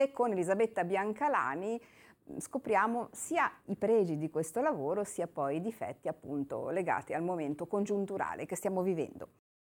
E con Elisabetta Biancalani scopriamo sia i pregi di questo lavoro, sia poi i difetti appunto legati al momento congiunturale che stiamo vivendo.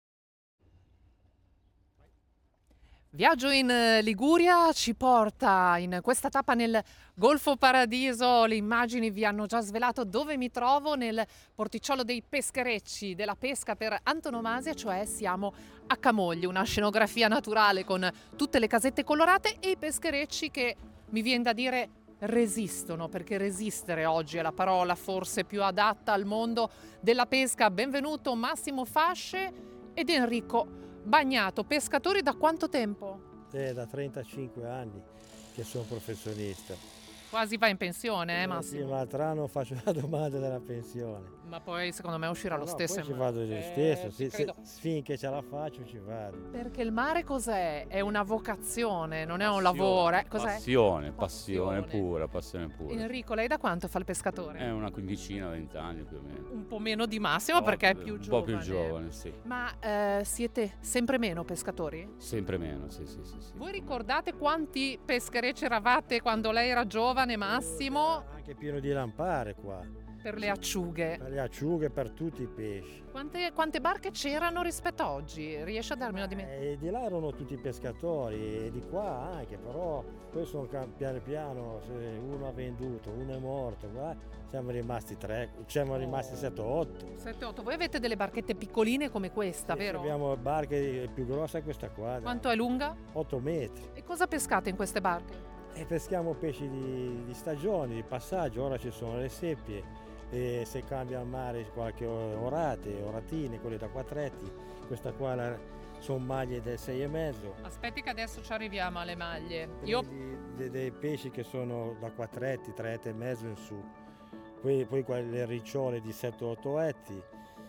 Viaggio in Liguria ci porta in questa tappa nel Golfo Paradiso. Le immagini vi hanno già svelato dove mi trovo, nel porticciolo dei pescherecci della pesca per antonomasia, cioè siamo a Camogli, una scenografia naturale con tutte le casette colorate e i pescherecci che mi viene da dire resistono, perché resistere oggi è la parola forse più adatta al mondo della pesca. Benvenuto Massimo Fasce ed Enrico Bagnato. Pescatori da quanto tempo? Da 35 anni che sono professionista. Quasi va in pensione, Sì, Massimo? l'altro anno faccio la domanda della pensione. Ma poi secondo me uscirà lo No, stesso. poi ci vado lo stesso, ci credo. finché ce la faccio ci vado. Perché il mare cos'è? È una vocazione, non è un lavoro. Cos'è? Passione pura. Enrico, lei da quanto fa il pescatore? È una quindicina, 20 anni più o meno. Un po' meno di Massimo perché è più giovane. Un po' più giovane, sì. Ma siete sempre meno pescatori? Sempre meno, sì. Voi ricordate quanti pescherecci eravate quando lei era giovane, Massimo? Anche pieno di lampare qua. Per le acciughe. Per le acciughe, per tutti i pesci. Quante barche c'erano rispetto a oggi? Riesce a darmi una dimensione? Di là erano tutti pescatori e di qua anche, però poi sono piano piano, uno ha venduto, uno è morto, qua siamo rimasti 3, siamo rimasti 7-8. 7-8. Voi avete delle barchette piccoline come questa, Sì, vero? abbiamo barche più grosse che questa qua. Quanto è lunga? 8 metri. E cosa pescate in queste barche? E peschiamo pesci di stagione, di passaggio, ora ci sono le seppie. E se cambia il mare qualche oratine, quelle da quattretti, questa qua sono maglie del 6,5. Aspetti che adesso ci arriviamo alle maglie. Dei pesci che sono da quattretti, 3,5 in su, poi quelle ricciole di 7-8 etti,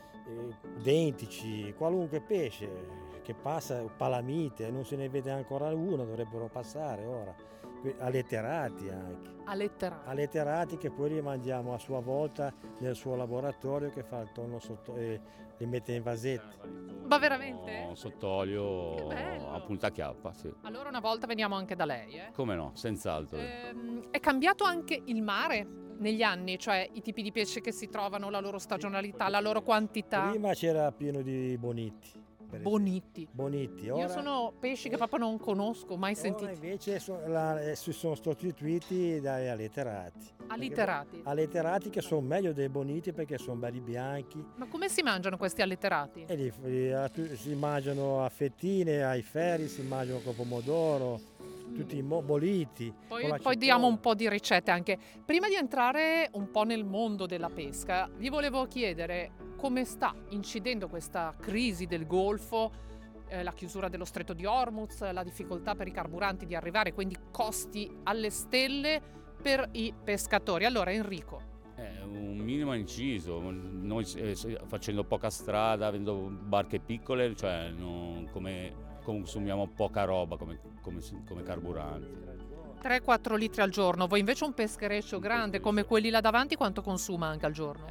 dentici, qualunque pesce che passa, palamite, non se ne vede ancora uno, dovrebbero passare ora, alletterati anche. Alletterati che poi li mandiamo a sua volta nel suo laboratorio che fa il tonno sotto e li mette in vasetti. Ma veramente? Sott'olio a punta chiappa, sì. Allora una volta veniamo anche da lei, Come no, senz'altro. È cambiato anche il mare negli anni, cioè i tipi di pesce che si trovano, la loro stagionalità, la loro quantità? Prima c'era pieno di bonitti. Bonitti. Ora, io sono pesci che proprio non conosco, mai sentiti. Ora invece si sono sostituiti dagli allitterati. Allitterati che sono meglio dei bonitti perché sono belli bianchi. Ma come si mangiano questi allitterati? Si mangiano a fettine, ai ferri, si mangiano con pomodoro, tutti bolliti. Poi diamo un po' di ricette anche. Prima di entrare un po' nel mondo della pesca, vi volevo chiedere come sta incidendo questa crisi del Golfo, la chiusura dello stretto di Hormuz, la difficoltà per i carburanti di arrivare, quindi costi alle stelle per i pescatori. Allora Enrico. Un minimo inciso, noi facendo poca strada, avendo barche piccole, cioè consumiamo poca roba come carburanti. 3-4 litri al giorno, voi invece un peschereccio grande come quelli là davanti quanto consuma anche al giorno?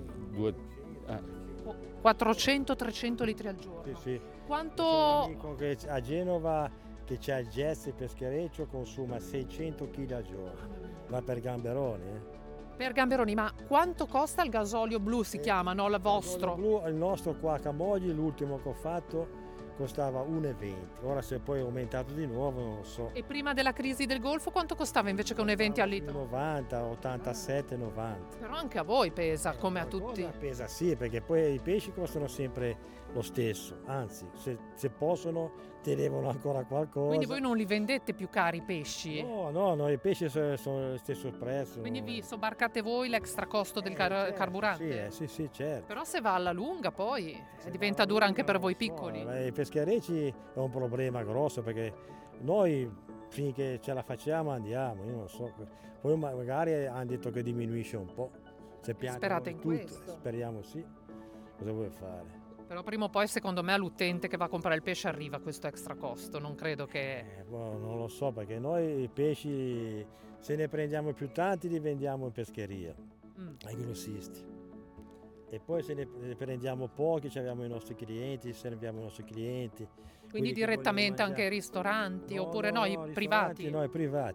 400-300 litri al giorno. Sì. Quanto... C'è un amico che a Genova che c'ha il Jazz peschereccio consuma 600 kg al giorno, va per gamberoni. Per gamberoni, ma quanto costa il gasolio blu si chiama, no? Il vostro? Il nostro qua a Camogli, l'ultimo che ho fatto, costava 1,20. Ora se poi è aumentato di nuovo non lo so. E prima della crisi del Golfo quanto costava invece che 1,20 al litro? 90, 87, 90. Però anche a voi pesa come a tutti. Pesa sì, perché poi i pesci costano sempre lo stesso, anzi se possono tenevano ancora qualcosa. Quindi voi non li vendete più cari i pesci? No, i pesci sono lo stesso prezzo. Quindi vi sobbarcate voi l'extra costo del carburante? Sì, certo. Però se va alla lunga poi diventa dura anche per voi piccoli. I pescherecci è un problema grosso perché noi finché ce la facciamo andiamo, io non so. Poi magari hanno detto che diminuisce un po'. Sperate in questo? Speriamo sì. Cosa vuoi fare? Però prima o poi secondo me all'utente che va a comprare il pesce arriva questo extra costo, non credo che... Non lo so perché noi i pesci se ne prendiamo più tanti li vendiamo in pescheria ai grossisti e poi se ne prendiamo pochi abbiamo i nostri clienti, serviamo i nostri clienti Quindi direttamente anche ai ristoranti, oppure no, i privati? No, i privati.